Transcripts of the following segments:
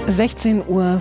16:15 Uhr.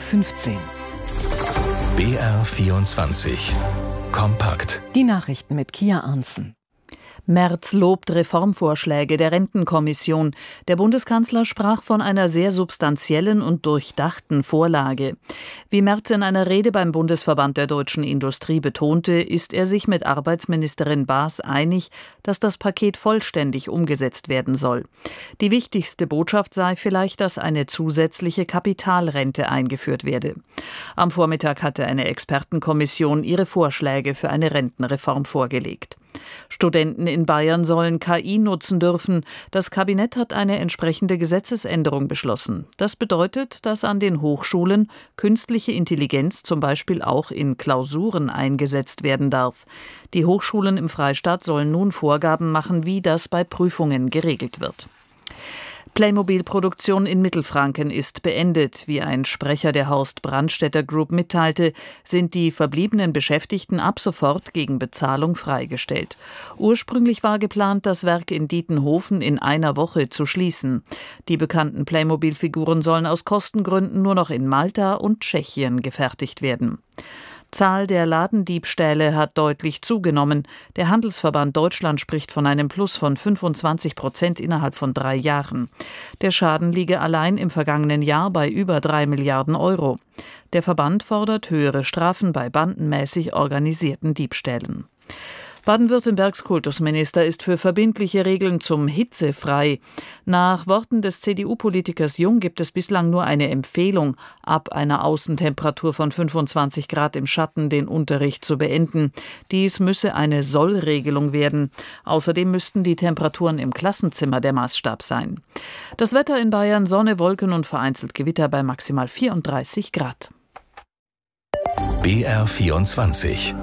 BR24 Kompakt. Die Nachrichten mit Kia Arntzen. Merz lobt Reformvorschläge der Rentenkommission. Der Bundeskanzler sprach von einer sehr substanziellen und durchdachten Vorlage. Wie Merz in einer Rede beim Bundesverband der deutschen Industrie betonte, ist er sich mit Arbeitsministerin Baas einig, dass das Paket vollständig umgesetzt werden soll. Die wichtigste Botschaft sei vielleicht, dass eine zusätzliche Kapitalrente eingeführt werde. Am Vormittag hatte eine Expertenkommission ihre Vorschläge für eine Rentenreform vorgelegt. Studenten in Bayern sollen KI nutzen dürfen. Das Kabinett hat eine entsprechende Gesetzesänderung beschlossen. Das bedeutet, dass an den Hochschulen künstliche Intelligenz zum Beispiel auch in Klausuren eingesetzt werden darf. Die Hochschulen im Freistaat sollen nun Vorgaben machen, wie das bei Prüfungen geregelt wird. Playmobil-Produktion in Mittelfranken ist beendet. Wie ein Sprecher der Horst Brandstätter Group mitteilte, sind die verbliebenen Beschäftigten ab sofort gegen Bezahlung freigestellt. Ursprünglich war geplant, das Werk in Dietenhofen in einer Woche zu schließen. Die bekannten Playmobil-Figuren sollen aus Kostengründen nur noch in Malta und Tschechien gefertigt werden. Zahl der Ladendiebstähle hat deutlich zugenommen. Der Handelsverband Deutschland spricht von einem Plus von 25% innerhalb von 3 Jahren. Der Schaden liege allein im vergangenen Jahr bei über 3 Milliarden Euro. Der Verband fordert höhere Strafen bei bandenmäßig organisierten Diebstählen. Baden-Württembergs Kultusminister ist für verbindliche Regeln zum Hitzefrei. Nach Worten des CDU-Politikers Jung gibt es bislang nur eine Empfehlung, ab einer Außentemperatur von 25 Grad im Schatten den Unterricht zu beenden. Dies müsse eine Sollregelung werden. Außerdem müssten die Temperaturen im Klassenzimmer der Maßstab sein. Das Wetter in Bayern: Sonne, Wolken und vereinzelt Gewitter bei maximal 34 Grad. BR24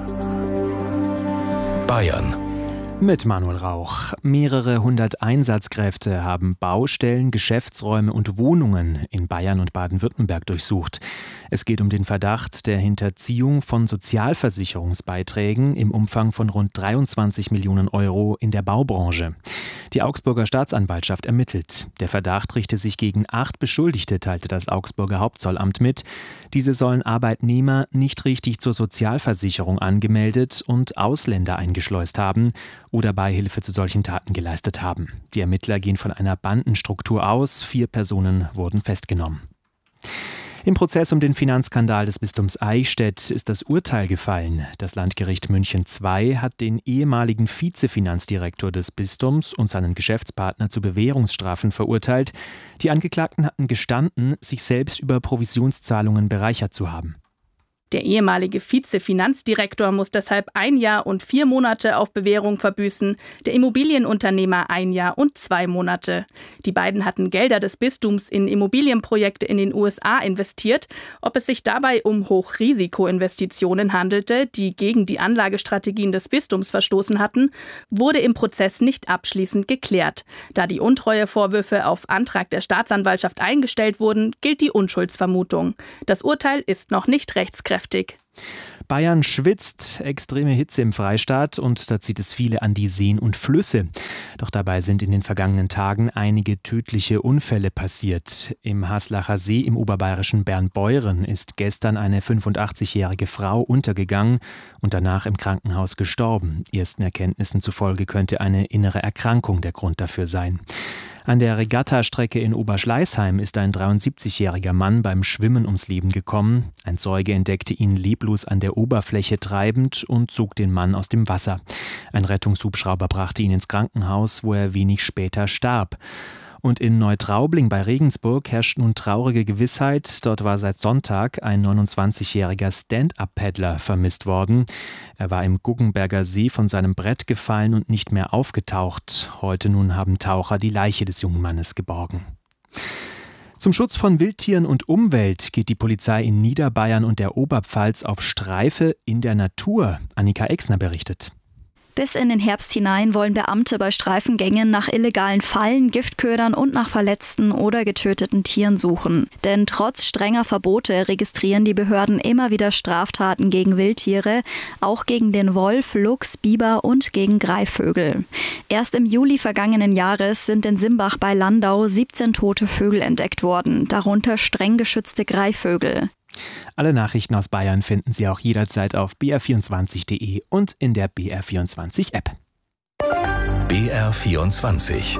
Bayern. Mit Manuel Rauch. Mehrere hundert Einsatzkräfte haben Baustellen, Geschäftsräume und Wohnungen in Bayern und Baden-Württemberg durchsucht. Es geht um den Verdacht der Hinterziehung von Sozialversicherungsbeiträgen im Umfang von rund 23 Millionen Euro in der Baubranche. Die Augsburger Staatsanwaltschaft ermittelt. Der Verdacht richte sich gegen 8 Beschuldigte, teilte das Augsburger Hauptzollamt mit. Diese sollen Arbeitnehmer nicht richtig zur Sozialversicherung angemeldet und Ausländer eingeschleust haben oder Beihilfe zu solchen Taten geleistet haben. Die Ermittler gehen von einer Bandenstruktur aus. 4 Personen wurden festgenommen. Im Prozess um den Finanzskandal des Bistums Eichstätt ist das Urteil gefallen. Das Landgericht München II hat den ehemaligen Vizefinanzdirektor des Bistums und seinen Geschäftspartner zu Bewährungsstrafen verurteilt. Die Angeklagten hatten gestanden, sich selbst über Provisionszahlungen bereichert zu haben. Der ehemalige Vizefinanzdirektor muss deshalb 1 Jahr und 4 Monate auf Bewährung verbüßen, der Immobilienunternehmer 1 Jahr und 2 Monate. Die beiden hatten Gelder des Bistums in Immobilienprojekte in den USA investiert. Ob es sich dabei um Hochrisikoinvestitionen handelte, die gegen die Anlagestrategien des Bistums verstoßen hatten, wurde im Prozess nicht abschließend geklärt. Da die Untreuevorwürfe auf Antrag der Staatsanwaltschaft eingestellt wurden, gilt die Unschuldsvermutung. Das Urteil ist noch nicht rechtskräftig. Bayern schwitzt, extreme Hitze im Freistaat und da zieht es viele an die Seen und Flüsse. Doch dabei sind in den vergangenen Tagen einige tödliche Unfälle passiert. Im Haslacher See im oberbayerischen Bernbeuren ist gestern eine 85-jährige Frau untergegangen und danach im Krankenhaus gestorben. Ersten Erkenntnissen zufolge könnte eine innere Erkrankung der Grund dafür sein. An der Regattastrecke in Oberschleißheim ist ein 73-jähriger Mann beim Schwimmen ums Leben gekommen. Ein Zeuge entdeckte ihn leblos an der Oberfläche treibend und zog den Mann aus dem Wasser. Ein Rettungshubschrauber brachte ihn ins Krankenhaus, wo er wenig später starb. Und in Neutraubling bei Regensburg herrscht nun traurige Gewissheit. Dort war seit Sonntag ein 29-jähriger Stand-up-Paddler vermisst worden. Er war im Guggenberger See von seinem Brett gefallen und nicht mehr aufgetaucht. Heute nun haben Taucher die Leiche des jungen Mannes geborgen. Zum Schutz von Wildtieren und Umwelt geht die Polizei in Niederbayern und der Oberpfalz auf Streife in der Natur. Annika Exner berichtet. Bis in den Herbst hinein wollen Beamte bei Streifengängen nach illegalen Fallen, Giftködern und nach verletzten oder getöteten Tieren suchen. Denn trotz strenger Verbote registrieren die Behörden immer wieder Straftaten gegen Wildtiere, auch gegen den Wolf, Luchs, Biber und gegen Greifvögel. Erst im Juli vergangenen Jahres sind in Simbach bei Landau 17 tote Vögel entdeckt worden, darunter streng geschützte Greifvögel. Alle Nachrichten aus Bayern finden Sie auch jederzeit auf br24.de und in der BR24-App. BR24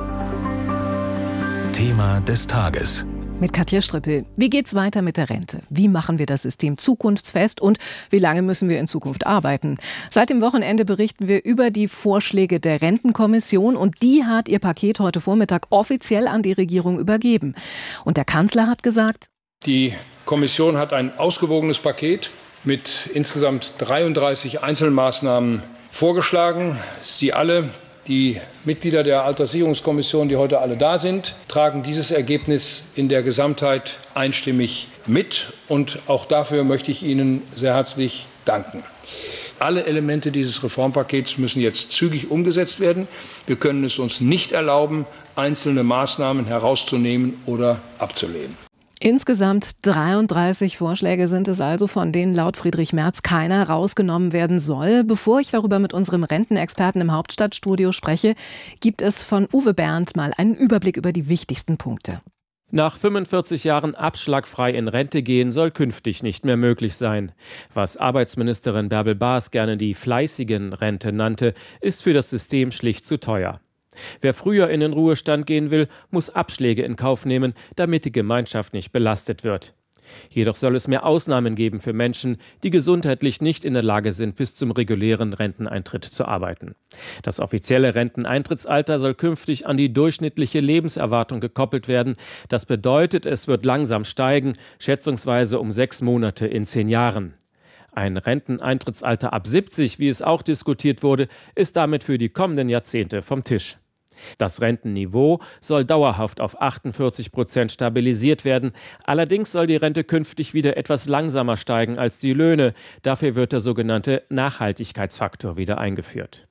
Thema des Tages. Mit Katja Strippel. Wie geht's weiter mit der Rente? Wie machen wir das System zukunftsfest und wie lange müssen wir in Zukunft arbeiten? Seit dem Wochenende berichten wir über die Vorschläge der Rentenkommission und die hat ihr Paket heute Vormittag offiziell an die Regierung übergeben. Und der Kanzler hat gesagt: Die Kommission hat ein ausgewogenes Paket mit insgesamt 33 Einzelmaßnahmen vorgeschlagen. Sie alle, die Mitglieder der Alterssicherungskommission, die heute alle da sind, tragen dieses Ergebnis in der Gesamtheit einstimmig mit. Und auch dafür möchte ich Ihnen sehr herzlich danken. Alle Elemente dieses Reformpakets müssen jetzt zügig umgesetzt werden. Wir können es uns nicht erlauben, einzelne Maßnahmen herauszunehmen oder abzulehnen. Insgesamt 33 Vorschläge sind es also, von denen laut Friedrich Merz keiner rausgenommen werden soll. Bevor ich darüber mit unserem Rentenexperten im Hauptstadtstudio spreche, gibt es von Uwe Bernd mal einen Überblick über die wichtigsten Punkte. Nach 45 Jahren abschlagfrei in Rente gehen soll künftig nicht mehr möglich sein. Was Arbeitsministerin Bärbel Baas gerne die fleißigen Rente nannte, ist für das System schlicht zu teuer. Wer früher in den Ruhestand gehen will, muss Abschläge in Kauf nehmen, damit die Gemeinschaft nicht belastet wird. Jedoch soll es mehr Ausnahmen geben für Menschen, die gesundheitlich nicht in der Lage sind, bis zum regulären Renteneintritt zu arbeiten. Das offizielle Renteneintrittsalter soll künftig an die durchschnittliche Lebenserwartung gekoppelt werden. Das bedeutet, es wird langsam steigen, schätzungsweise um 6 Monate in 10 Jahren. Ein Renteneintrittsalter ab 70, wie es auch diskutiert wurde, ist damit für die kommenden Jahrzehnte vom Tisch. Das Rentenniveau soll dauerhaft auf 48% stabilisiert werden. Allerdings soll die Rente künftig wieder etwas langsamer steigen als die Löhne. Dafür wird der sogenannte Nachhaltigkeitsfaktor wieder eingeführt.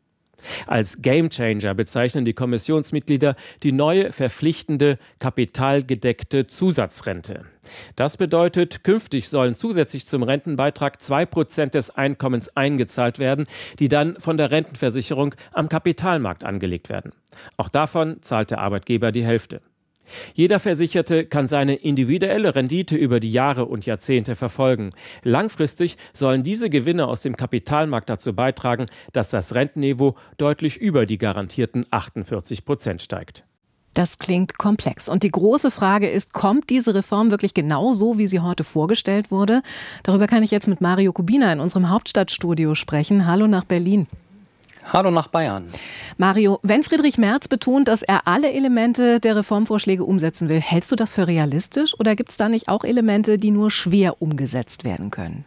Als Gamechanger bezeichnen die Kommissionsmitglieder die neue verpflichtende kapitalgedeckte Zusatzrente. Das bedeutet, künftig sollen zusätzlich zum Rentenbeitrag 2% des Einkommens eingezahlt werden, die dann von der Rentenversicherung am Kapitalmarkt angelegt werden. Auch davon zahlt der Arbeitgeber die Hälfte. Jeder Versicherte kann seine individuelle Rendite über die Jahre und Jahrzehnte verfolgen. Langfristig sollen diese Gewinne aus dem Kapitalmarkt dazu beitragen, dass das Rentenniveau deutlich über die garantierten 48% steigt. Das klingt komplex. Und die große Frage ist, kommt diese Reform wirklich genau so, wie sie heute vorgestellt wurde? Darüber kann ich jetzt mit Mario Kubina in unserem Hauptstadtstudio sprechen. Hallo nach Berlin. Hallo nach Bayern. Mario, wenn Friedrich Merz betont, dass er alle Elemente der Reformvorschläge umsetzen will, hältst du das für realistisch oder gibt es da nicht auch Elemente, die nur schwer umgesetzt werden können?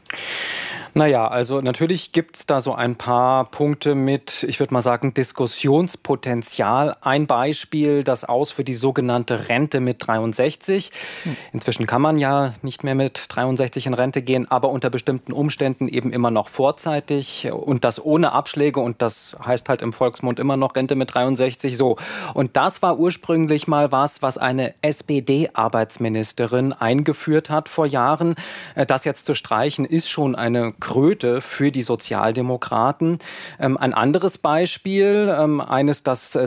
Naja, also natürlich gibt es da so ein paar Punkte mit, ich würde mal sagen, Diskussionspotenzial. Ein Beispiel, das Aus für die sogenannte Rente mit 63. Inzwischen kann man ja nicht mehr mit 63 in Rente gehen, aber unter bestimmten Umständen eben immer noch vorzeitig und das ohne Abschläge und das heißt halt im Volksmund immer noch Rente mit 63. So. Und das war ursprünglich mal was eine SPD-Arbeitsministerin eingeführt hat vor Jahren. Das jetzt zu streichen, ist schon eine Kröte für die Sozialdemokraten. Ein anderes Beispiel, eines, das